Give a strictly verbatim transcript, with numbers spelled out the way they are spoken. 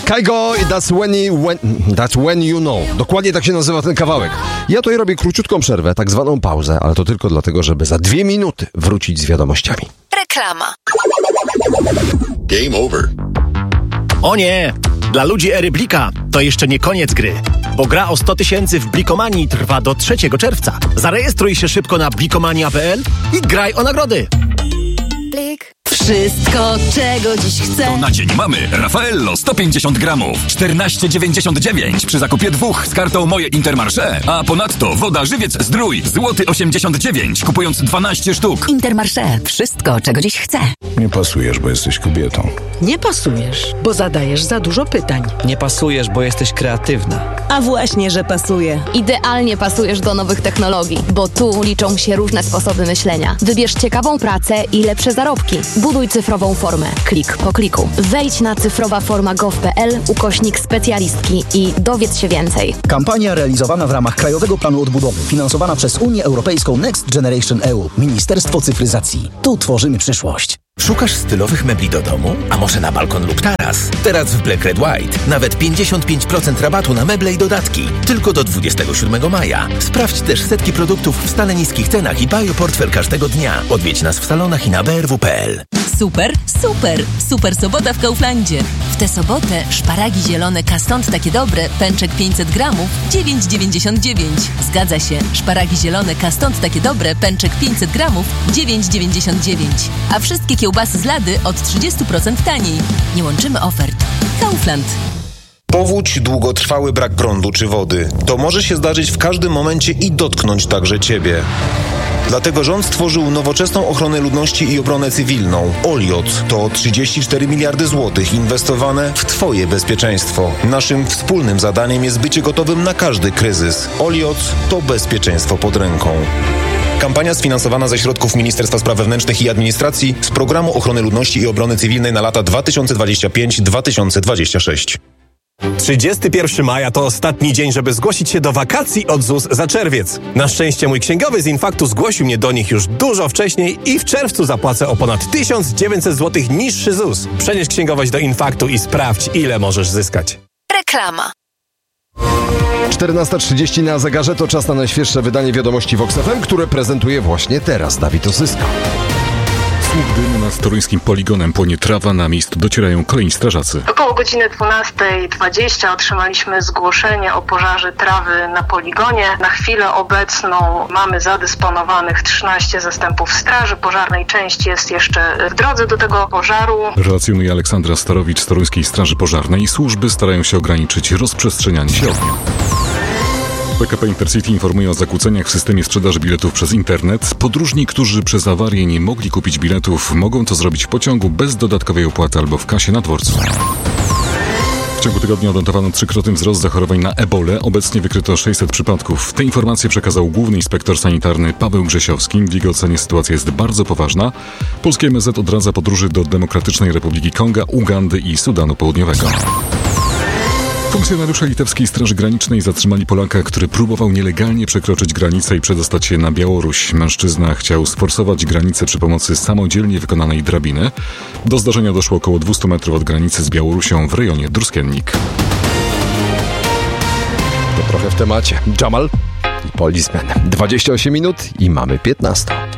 Kygo i that's when, you, when, that's when you know. Dokładnie tak się nazywa ten kawałek. Ja tutaj robię króciutką przerwę, tak zwaną pauzę, ale to tylko dlatego, żeby za dwie minuty wrócić z wiadomościami. Reklama. Game over. O nie! Dla ludzi ery Blika to jeszcze nie koniec gry, bo gra o sto tysięcy w Blikomanii trwa do trzeciego czerwca. Zarejestruj się szybko na blikomania kropka p l i graj o nagrody. Blik. Wszystko, czego dziś chcę. To na dzień mamy Raffaello sto pięćdziesiąt gramów, czternaście dziewięćdziesiąt dziewięć przy zakupie dwóch z kartą Moje Intermarché, a ponadto woda Żywiec Zdrój, złoty osiemdziesiąt dziewięć, kupując dwanaście sztuk. Intermarché. Wszystko, czego dziś chcę. Nie pasujesz, bo jesteś kobietą. Nie pasujesz, bo zadajesz za dużo pytań. Nie pasujesz, bo jesteś kreatywna. A właśnie, że pasuje. Idealnie pasujesz do nowych technologii, bo tu liczą się różne sposoby myślenia. Wybierz ciekawą pracę i lepsze zarobki. Buduj cyfrową formę. Klik po kliku. Wejdź na cyfrowaforma kropka gov kropka p l ukośnik specjalistki i dowiedz się więcej. Kampania realizowana w ramach Krajowego Planu Odbudowy, finansowana przez Unię Europejską Next Generation E U. Ministerstwo Cyfryzacji. Tu tworzymy przyszłość. Szukasz stylowych mebli do domu? A może na balkon lub taras? Teraz w Black Red White nawet pięćdziesiąt pięć procent rabatu na meble i dodatki. Tylko do dwudziestego siódmego maja. Sprawdź też setki produktów w stale niskich cenach i bioportfel każdego dnia. Odwiedź nas w salonach i na b r w kropka p l. Super, super, super sobota w Kauflandzie. W tę sobotę szparagi zielone Kastąd takie dobre, pęczek pięćset gramów, dziewięć dziewięćdziesiąt dziewięć. Zgadza się, szparagi zielone Kastąd takie dobre, pęczek pięćset gramów, dziewięć dziewięćdziesiąt dziewięć. A wszystkie kiełbasy z lady od trzydzieści procent taniej. Nie łączymy ofert. Kaufland. Powódź, długotrwały brak prądu czy wody. To może się zdarzyć w każdym momencie i dotknąć także Ciebie. Dlatego rząd stworzył nowoczesną ochronę ludności i obronę cywilną. Oliot to trzydzieści cztery miliardy złotych inwestowane w Twoje bezpieczeństwo. Naszym wspólnym zadaniem jest bycie gotowym na każdy kryzys. Oliot to bezpieczeństwo pod ręką. Kampania sfinansowana ze środków Ministerstwa Spraw Wewnętrznych i Administracji z Programu Ochrony Ludności i Obrony Cywilnej na lata dwa tysiące dwudziesty piąty do dwa tysiące dwudziestego szóstego. trzydziestego pierwszego maja to ostatni dzień, żeby zgłosić się do wakacji od Z U S za czerwiec. Na szczęście mój księgowy z Infaktu zgłosił mnie do nich już dużo wcześniej i w czerwcu zapłacę o ponad tysiąc dziewięćset złotych niższy Z U S. Przenieś księgowość do Infaktu i sprawdź, ile możesz zyskać. Reklama. czternasta trzydzieści na zegarze to czas na najświeższe wydanie wiadomości Vox F M, które prezentuje właśnie teraz Dawid Osyska. Słup dymu nad toruńskim poligonem płonie trawa, na miejscu docierają kolejni strażacy. Około godziny dwunastej dwadzieścia otrzymaliśmy zgłoszenie o pożarze trawy na poligonie. Na chwilę obecną mamy zadysponowanych trzynaście zastępów straży pożarnej. Część jest jeszcze w drodze do tego pożaru. Relacjonuje Aleksandra Starowicz z Toruńskiej Straży Pożarnej. Służby starają się ograniczyć rozprzestrzenianie się ognia. P K P Intercity informuje o zakłóceniach w systemie sprzedaży biletów przez internet. Podróżni, którzy przez awarię nie mogli kupić biletów, mogą to zrobić w pociągu bez dodatkowej opłaty albo w kasie na dworcu. W ciągu tygodnia odnotowano trzykrotny wzrost zachorowań na ebolę. Obecnie wykryto sześćset przypadków. Te informacje przekazał główny inspektor sanitarny Paweł Grzesiowski. W jego ocenie sytuacja jest bardzo poważna. Polskie M S Z odradza podróży do Demokratycznej Republiki Konga, Ugandy i Sudanu Południowego. Funkcjonariusze litewskiej Straży Granicznej zatrzymali Polaka, który próbował nielegalnie przekroczyć granicę i przedostać się na Białoruś. Mężczyzna chciał sforsować granicę przy pomocy samodzielnie wykonanej drabiny. Do zdarzenia doszło około dwieście metrów od granicy z Białorusią w rejonie Druskiennik. To trochę w temacie. Jamal i Policeman. dwadzieścia osiem minut i mamy piętnaście.